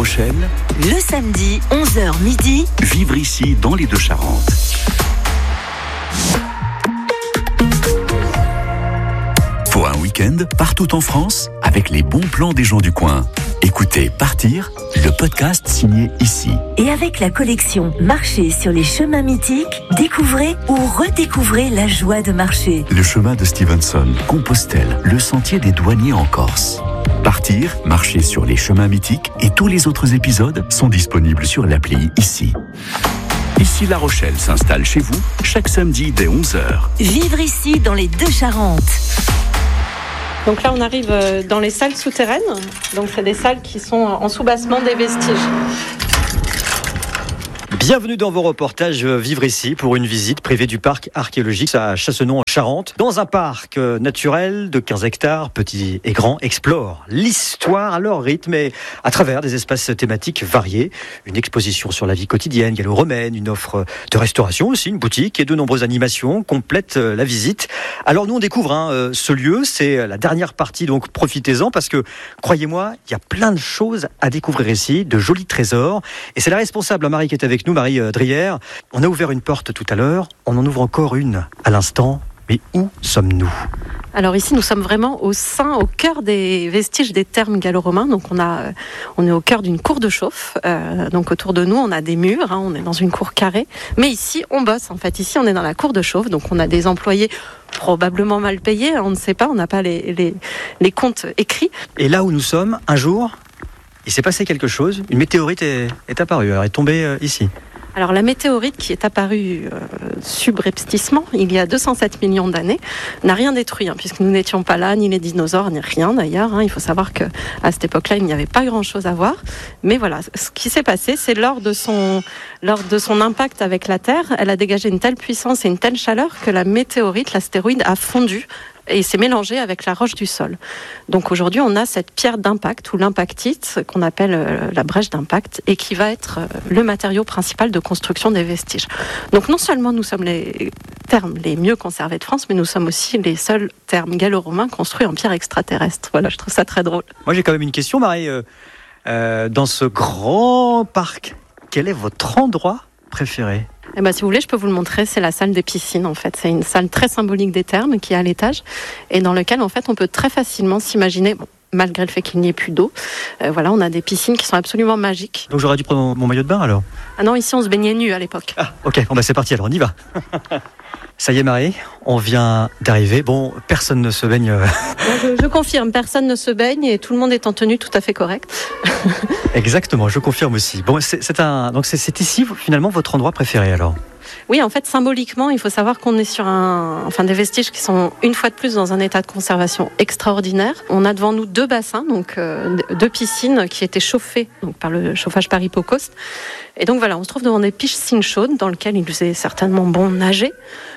Rochelle, le samedi, 11h midi, vivre ici dans les Deux-Charentes. Pour un week-end, partout en France, avec les bons plans des gens du coin. Écoutez Partir, le podcast signé ici. Et avec la collection Marcher sur les chemins mythiques, découvrez ou redécouvrez la joie de marcher. Le chemin de Stevenson, Compostelle, le sentier des douaniers en Corse. Partir, marcher sur les chemins mythiques et tous les autres épisodes sont disponibles sur l'appli ici. Ici La Rochelle s'installe chez vous chaque samedi dès 11h. Vivre ici dans les Deux-Charentes. Donc là, on arrive dans les salles souterraines. Donc c'est des salles qui sont en soubassement des vestiges. Bienvenue dans vos reportages Vivre ici pour une visite privée du parc archéologique à Chassenon en Charente. Dans un parc naturel de 15 hectares, petit et grand, explore l'histoire à leur rythme et à travers des espaces thématiques variés. Une exposition sur la vie quotidienne gallo-romaine, une offre de restauration aussi, une boutique et de nombreuses animations complètent la visite. Alors nous on découvre ce lieu, c'est la dernière partie, donc profitez-en parce que croyez-moi, il y a plein de choses à découvrir ici, de jolis trésors. Et c'est la responsable Marie qui est avec nous, Marie Drière. On a ouvert une porte tout à l'heure, on en ouvre encore une à l'instant. Mais où sommes-nous ? Alors ici, nous sommes vraiment au cœur des vestiges des thermes gallo-romains. Donc on est au cœur d'une cour de chauffe. Donc autour de nous, on a des murs. On est dans une cour carrée. Mais ici, on bosse. En fait, ici, on est dans la cour de chauffe. Donc on a des employés probablement mal payés. On ne sait pas. On n'a pas les comptes écrits. Et là où nous sommes, un jour, il s'est passé quelque chose. Une météorite est apparue. Elle est tombée ici. Alors la météorite qui est apparue subrepticement il y a 207 millions d'années n'a rien détruit, puisque nous n'étions pas là, ni les dinosaures, ni rien d'ailleurs. Il faut savoir qu'à cette époque-là, il n'y avait pas grand-chose à voir. Mais voilà, ce qui s'est passé, c'est lors de son impact avec la Terre, elle a dégagé une telle puissance et une telle chaleur que la météorite, l'astéroïde, a fondu et s'est mélangé avec la roche du sol. Donc aujourd'hui, on a cette pierre d'impact ou l'impactite qu'on appelle la brèche d'impact et qui va être le matériau principal de construction des vestiges. Donc non seulement nous sommes les thermes les mieux conservés de France, mais nous sommes aussi les seuls thermes gallo-romains construits en pierre extraterrestre. Voilà, je trouve ça très drôle. Moi, j'ai quand même une question, Marie. Dans ce grand parc, quel est votre endroit préféré ? Si vous voulez, je peux vous le montrer. C'est la salle des piscines, en fait. C'est une salle très symbolique des thermes qui est à l'étage et dans lequel, en fait, on peut très facilement s'imaginer, malgré le fait qu'il n'y ait plus d'eau, on a des piscines qui sont absolument magiques. Donc j'aurais dû prendre mon maillot de bain, alors ? Ah non, ici, on se baignait nu à l'époque. Ah, ok. C'est parti, alors on y va. Ça y est, Marie, on vient d'arriver. Bon, personne ne se baigne. Je confirme, personne ne se baigne et tout le monde est en tenue tout à fait correcte. Exactement, je confirme aussi. Bon, c'est ici, finalement, votre endroit préféré, alors ? Oui, en fait, symboliquement, il faut savoir qu'on est sur des vestiges qui sont une fois de plus dans un état de conservation extraordinaire. On a devant nous deux bassins, donc deux piscines qui étaient chauffées par le chauffage par hypocauste. Et donc voilà, on se trouve devant des piscines chaudes dans lesquelles il faisait certainement bon nager.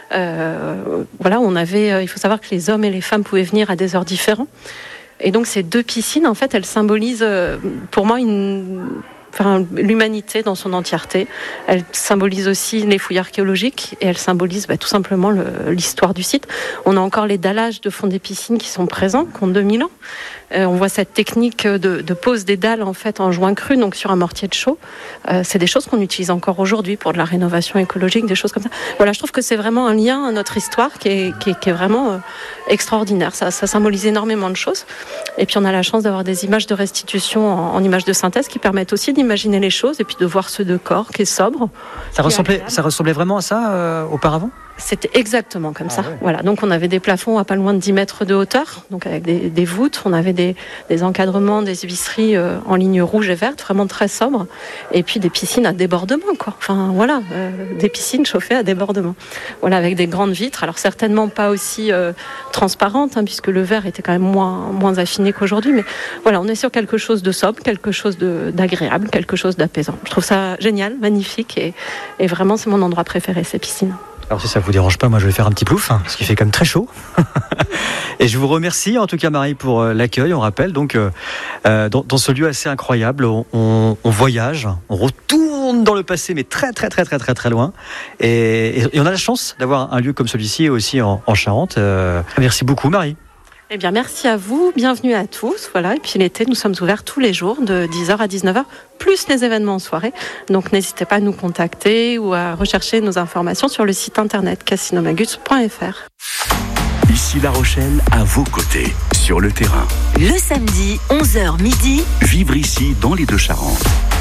Il faut savoir que les hommes et les femmes pouvaient venir à des heures différentes. Et donc ces deux piscines, en fait, elles symbolisent pour moi l'humanité dans son entièreté. Elle symbolise aussi les fouilles archéologiques et elle symbolise tout simplement l'histoire du site. On a encore les dallages de fond des piscines qui sont présents, qui ont 2000 ans. On voit cette technique de pose des dalles en fait en joint cru, donc sur un mortier de chaux. C'est des choses qu'on utilise encore aujourd'hui pour de la rénovation écologique, des choses comme ça. Voilà, je trouve que c'est vraiment un lien à notre histoire qui est vraiment extraordinaire. Ça symbolise énormément de choses. Et puis on a la chance d'avoir des images de restitution en images de synthèse qui permettent aussi d'imaginer les choses et puis de voir ce décor qui est sobre. Ça ressemblait vraiment à ça auparavant ? C'était exactement comme ça. Ouais. Voilà. Donc on avait des plafonds à pas loin de 10 mètres de hauteur, donc avec des voûtes. On avait des encadrements, des visseries en ligne rouge et verte, vraiment très sobres. Et puis des piscines à débordement, quoi. Des piscines chauffées à débordement. Voilà, avec des grandes vitres. Alors certainement pas aussi transparentes, puisque le verre était quand même moins affiné qu'aujourd'hui. Mais voilà, on est sur quelque chose de sobre, quelque chose d'agréable, quelque chose d'apaisant. Je trouve ça génial, magnifique, et vraiment c'est mon endroit préféré, ces piscines. Alors si ça vous dérange pas, moi je vais faire un petit plouf, parce qu'il fait quand même très chaud. Et je vous remercie en tout cas Marie pour l'accueil. On rappelle donc dans ce lieu assez incroyable, on voyage, on retourne dans le passé, mais très très très très très très loin. Et on a la chance d'avoir un lieu comme celui-ci aussi en Charente. Merci beaucoup Marie. Eh bien, merci à vous, bienvenue à tous. Voilà. Et puis l'été, nous sommes ouverts tous les jours de 10h à 19h, plus les événements en soirée. Donc n'hésitez pas à nous contacter ou à rechercher nos informations sur le site internet casinomagus.fr. Ici La Rochelle, à vos côtés, sur le terrain. Le samedi, 11h midi. Vivre ici dans les Deux-Charentes.